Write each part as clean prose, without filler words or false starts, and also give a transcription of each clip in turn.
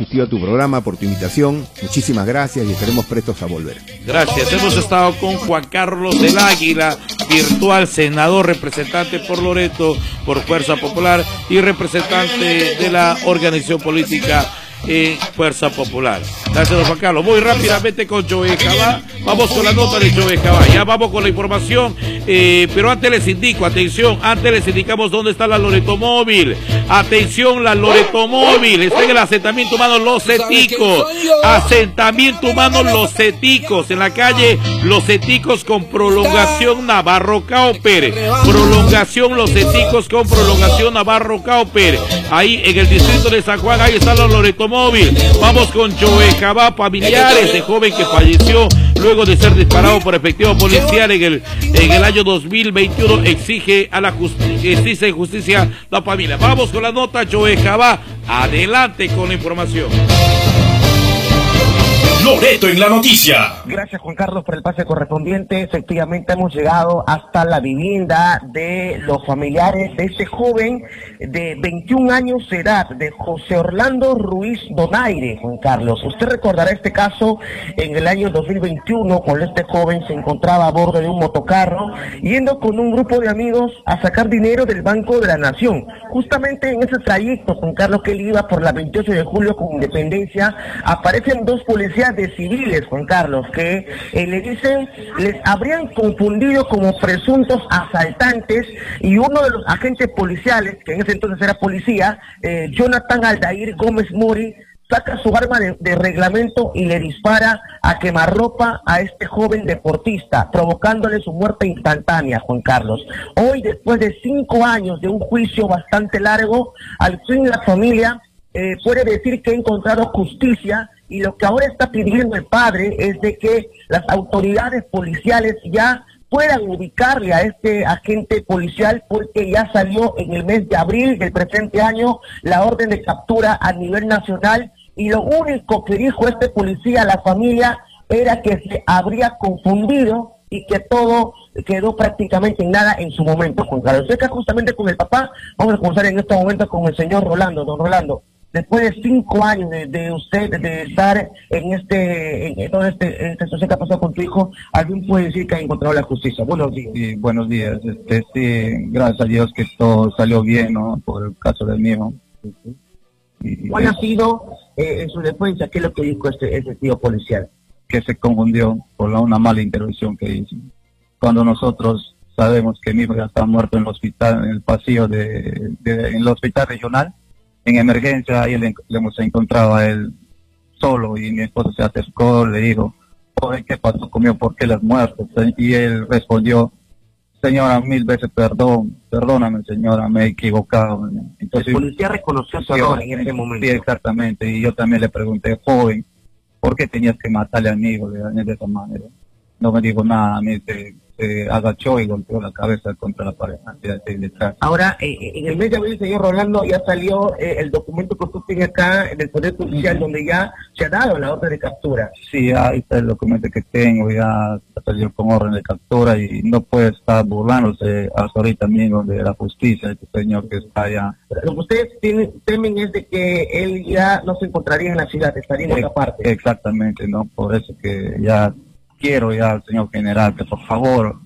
asistido a tu programa, por tu invitación. Muchísimas gracias y estaremos prestos a volver. Gracias. Hemos estado con Juan Carlos del Águila, virtual senador, representante por Loreto, por Fuerza Popular y representante de la organización política Fuerza Popular. Gracias, don Juan Carlos. Muy rápidamente con Joe Jabá. Vamos con la nota de Joe Jabá. Ya vamos con la información, pero antes les indico, atención, antes les indicamos dónde está la Loreto Móvil. Atención, la Loreto Móvil está en el asentamiento humano Los Ceticos. Asentamiento humano Los Ceticos, en la calle Los Ceticos con prolongación Navarro Cauper. Prolongación Los Ceticos con prolongación Navarro Cauper. Ahí en el distrito de San Juan, ahí está la Loreto Móvil. Vamos con Joe Jabá. Familiares de joven que falleció luego de ser disparado por efectivo policial en el año 2021 exige justicia la familia. Vamos con la nota, Joe Jabá. Adelante con la información. Loreto en la noticia. Gracias, Juan Carlos, por el pase correspondiente. Efectivamente hemos llegado hasta la vivienda de los familiares de este joven de 21 años de edad, de José Orlando Ruiz Donaire. Juan Carlos, usted recordará este caso en el año 2021, cuando este joven se encontraba a bordo de un motocarro, yendo con un grupo de amigos a sacar dinero del Banco de la Nación. Justamente en ese trayecto, Juan Carlos, que él iba por la 28 de julio con Independencia, aparecen dos policías de civiles, Juan Carlos, que le dicen, les habrían confundido como presuntos asaltantes, y uno de los agentes policiales, que en ese entonces era policía, Jonathan Aldair Gómez Mori, saca su arma de reglamento y le dispara a quemarropa a este joven deportista, provocándole su muerte instantánea, Juan Carlos. Hoy, después de 5 años de un juicio bastante largo, al fin la familia puede decir que ha encontrado justicia, y lo que ahora está pidiendo el padre es de que las autoridades policiales ya puedan ubicarle a este agente policial, porque ya salió en el mes de abril del presente año la orden de captura a nivel nacional, y lo único que dijo este policía a la familia era que se habría confundido y que todo quedó prácticamente en nada en su momento, Juan Carlos. Cerca justamente con el papá, vamos a conversar en este momento con el señor Rolando. Don Rolando, después de 5 años de usted, de estar en toda esta situación que ha pasado con tu hijo, ¿alguien puede decir que ha encontrado la justicia? Buenos días. Sí, buenos días. Sí, gracias a Dios que todo salió bien, ¿no? Por el caso del mío. ¿Cuál ha sido en su defensa? ¿Qué es lo que dijo ese tío policial? Que se confundió por una mala intervención que hizo. Cuando nosotros sabemos que mi hijo ya está muerto en el hospital, en el pasillo en el hospital regional, en emergencia, ahí le hemos encontrado a él solo, y mi esposo se acercó, le dijo, joven, ¿qué pasó conmigo? ¿Por qué las muertes? Y él respondió, señora, 1000 veces perdóname, señora, me he equivocado. Entonces, el policía reconoció su error en ese momento. Sí, exactamente, y yo también le pregunté, joven, ¿por qué tenías que matarle a mi hijo de esa manera? No me dijo nada, a mí se agachó y golpeó la cabeza contra la pared. Ahora, en el mes de abril, señor Rolando, ya salió el documento que usted tiene acá en el Poder Judicial, donde ya se ha dado la orden de captura. Sí, ahí está el documento que tengo, ya salió con orden de captura, y no puede estar burlándose hasta ahorita mismo de la justicia, este señor que está allá. Lo que ustedes temen es de que él ya no se encontraría en la ciudad, estaría en otra parte. Exactamente, ¿no? Por eso que ya quiero al señor general que por favor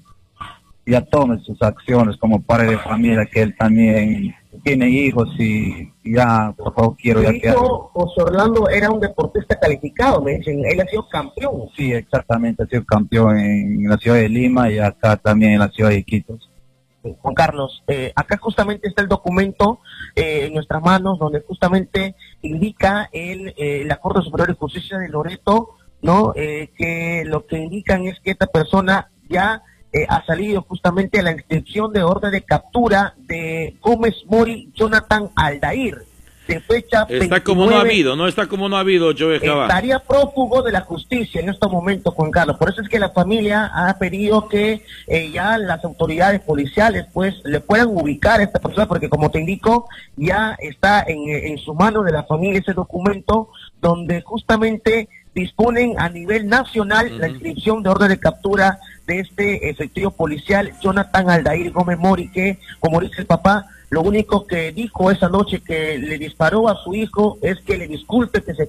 ya tome sus acciones como padre de familia, que él también tiene hijos, y ya por favor quiero ya que... José Orlando era un deportista calificado, me dicen, él ha sido campeón. Sí, exactamente, ha sido campeón en la ciudad de Lima y acá también en la ciudad de Iquitos. Juan Carlos, acá justamente está el documento en nuestras manos, donde justamente indica la Corte Superior de Justicia de Loreto, ¿no? Que lo que indican es que esta persona ya ha salido justamente a la inscripción de orden de captura de Gómez Mori Jonathan Aldair, de fecha está 29, como no ha habido, no está como no ha habido, Joe Jabá. Estaría prófugo de la justicia en estos momentos, Juan Carlos. Por eso es que la familia ha pedido que ya las autoridades policiales pues le puedan ubicar a esta persona, porque como te indico, ya está en su mano de la familia ese documento donde justamente disponen a nivel nacional la inscripción de orden de captura de este efectivo policial Jonathan Aldair Gómez Mori, que, como dice el papá, lo único que dijo esa noche que le disparó a su hijo es que le disculpe, que se